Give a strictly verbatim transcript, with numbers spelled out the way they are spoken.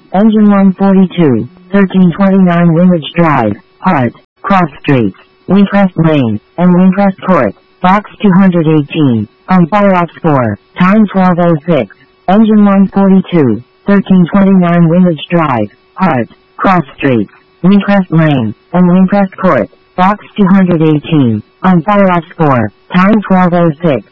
Engine one forty-two, thirteen twenty-nine Windridge Drive, Hart, Cross Streets, Windcrest Lane, and Windcrest Court, Box two hundred eighteen, on Fire Ops four, time twelve oh six. Engine one forty-two, thirteen twenty-nine Windridge Drive, Hart, Cross Streets, Windcrest Lane, and Windcrest Court, Box two hundred eighteen, on Fire Ops four, time twelve oh six.